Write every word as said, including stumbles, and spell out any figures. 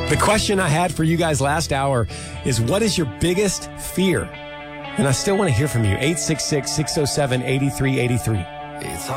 The question I had for you guys last hour is, what is your biggest fear? And I still want to hear from you. eight six six, six oh seven, eight three eight three. It's hard.